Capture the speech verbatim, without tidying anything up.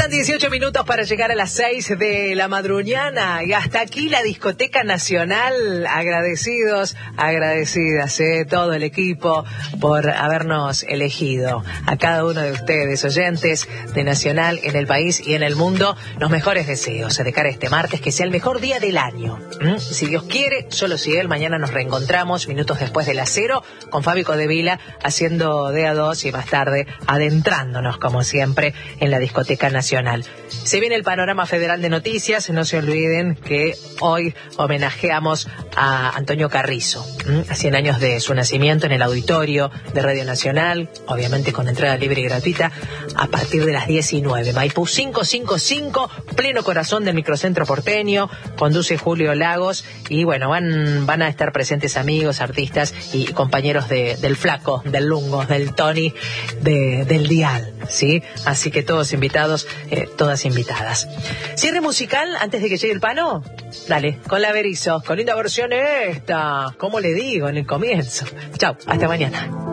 Faltan dieciocho minutos para llegar a las seis de la madruñana y hasta aquí la Discoteca Nacional. Agradecidos, agradecidas, eh, todo el equipo por habernos elegido. A cada uno de ustedes, oyentes de Nacional en el país y en el mundo, los mejores deseos de cara a este martes, que sea el mejor día del año. ¿Mm? Si Dios quiere, solo si Él, mañana nos reencontramos minutos después de las cero con Fabi Codevila haciendo de a dos y más tarde adentrándonos como siempre en la Discoteca Nacional. Se viene el panorama federal de noticias. No se olviden que hoy homenajeamos a Antonio Carrizo, ¿m? a cien años de su nacimiento en el auditorio de Radio Nacional, obviamente con entrada libre y gratuita a partir de las diecinueve. Maipú quinientos cincuenta y cinco, pleno corazón del microcentro porteño, conduce Julio Lagos y bueno, van, van a estar presentes amigos, artistas y compañeros de, del Flaco, del Lungo, del Tony, de, del Dial, ¿sí? Así que todos invitados, eh, todas invitadas. Cierre musical antes de que llegue el pano. Dale, con la Berizo, con linda versión esta, como le digo en el comienzo. Chau, hasta mañana.